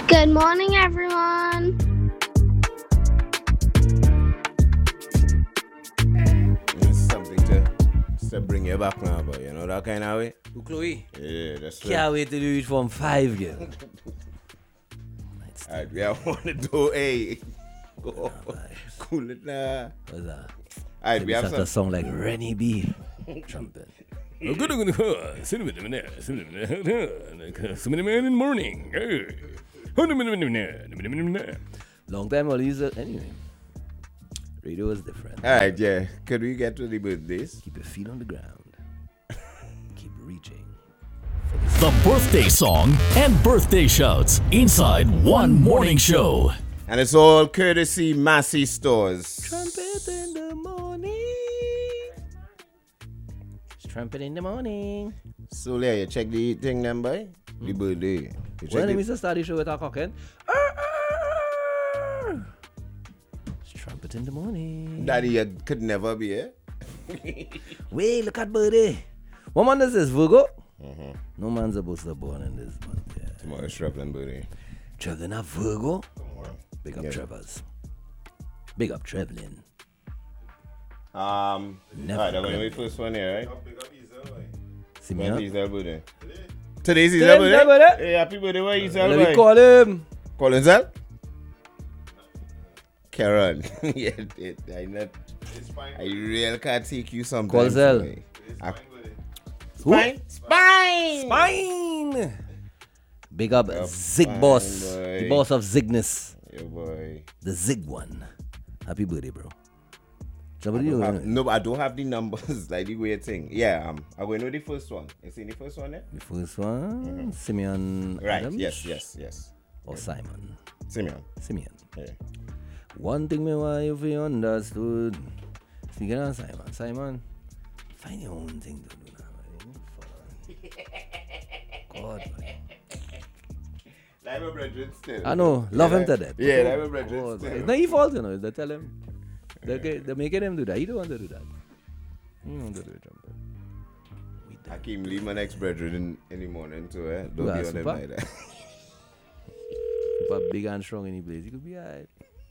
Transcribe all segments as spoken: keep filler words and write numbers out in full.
Good morning, everyone. It's something to, to bring you back now, but you know that kind of way. Who, Chloe? Yeah, that's true. Can't wait to do it from five, girl. Alright, we have one to do. Hey, go cool it now. What's that? Alright, we have It's some. a song like Rennie B. Trumpet. Oh, good, good, good. Cinnamon, cinnamon, cinnamon in the morning. Long time I'll use it. Anyway, radio is different. Alright, yeah. Could we get to the birthdays? Keep your feet on the ground. Keep reaching. The birthday song and birthday shouts inside one morning show. And it's all courtesy Massey Stores. Trumpet in the morning. Trumpet in the morning. So, yeah, you check the thing then, boy? The birthday. You check Well, let me it? just start the show with our cocking. It's trumpet in the morning. Daddy, you could never be here. Wait, look at birthday. What month is this, Virgo? Mm-hmm. No man's supposed to be born in this month. Yeah. Tomorrow's Shrevlin birthday. Trevor, not Virgo. Big up Yeah. Trevor's. Big up Trevlin. Um, Never alright, I'm going to grab be first one here, right? See me When's up? his birthday? Today's his Today's birthday? his birthday? Hey, happy birthday, where is his Let birthday? me call him. Call himself? Karen. Yeah, it, I not. I really can't take you sometimes. Call Zell. boy. I- Who? Spine? Spine! Spine. Big up Up Zig fine, Boss. boy. The boss of Zigness. Yeah, boy. The Zig one. Happy birthday, bro. Somebody I don't you have, no, I don't have the numbers, like the weird thing. Yeah, um, I'm going with the first one. You see the first one there? The first one, Simeon Right, Adams? yes, yes, yes. Or Simon? Simeon. Simeon. Yeah. One thing me want you to understood. Speaking of Simon, Simon, find your own thing to do now. Man. God, man. Like my brethren still. I know, love yeah, him to death. Yeah, like my brethren God, still. it's not your fault, you know. They tell him. They, get, they're making him do that. He don't want to do that. He don't want to do it, Trumpet. We done. Hakeem, leave my next brethren in, in the morning too, eh? Don't Yeah, be on them super. like that. If I'm big and strong in the place, he could be alright.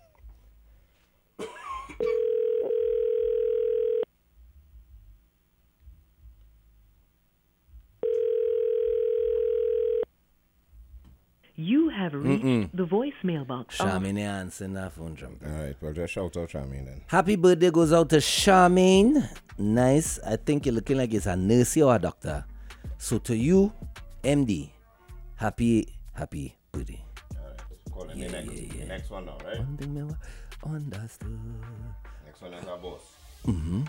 You have reached Mm-mm. the voicemail box. of- Charmaine answering that phone, Trumpet. Alright, well, just shout out Charmaine then. Happy birthday goes out to Charmaine. Nice. I think you're looking like it's a nurse or a doctor. So to you, M D, happy, happy birthday. Alright, calling Yeah, the next, yeah, yeah. the next one now, right? One thing me wa- understood. Next one is our boss. Mm-hmm.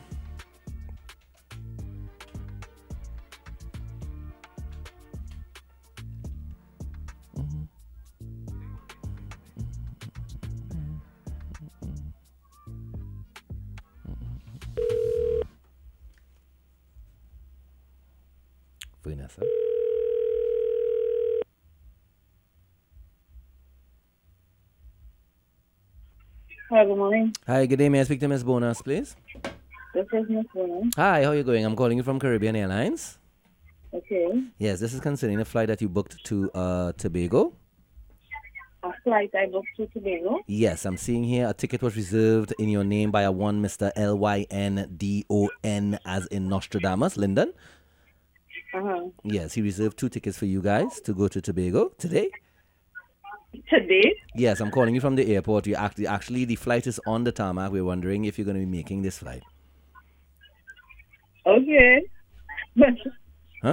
Vanessa. Hi, good morning. Hi, good day. May I speak to Miss Bonus, please? This is Miss Woman. Hi, how are you going? I'm calling you from Caribbean Airlines. Okay. Yes, this is concerning a flight that you booked to uh, Tobago. A flight I booked to Tobago. Yes, I'm seeing here a ticket was reserved in your name by a one Mister L Y N D O N as in Nostradamus, Lyndon. Uh-huh. Yes, he reserved two tickets for you guys to go to Tobago today. Today? Yes, I'm calling you from the airport. You actually, actually, the flight is on the tarmac. We're wondering if you're going to be making this flight. Okay. Huh?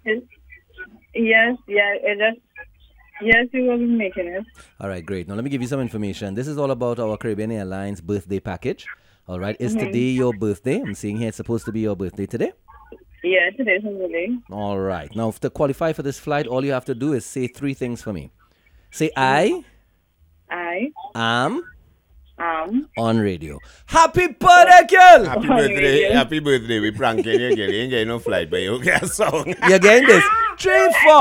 Yes, yeah, it just, yes, you will be making it. All right, great. Now, let me give you some information. This is all about our Caribbean Airlines birthday package. All right, is today your birthday? I'm seeing here it's supposed to be your birthday today. Yeah, today's Sunday. All right. Now, to qualify for this flight, all you have to do is say three things for me. Say, I I am am on radio. Happy birthday, girl! Happy Oh, birthday, yeah. happy birthday. We pranking you, girl. You ain't getting no flight, but you get a song. You're getting this. Three, four.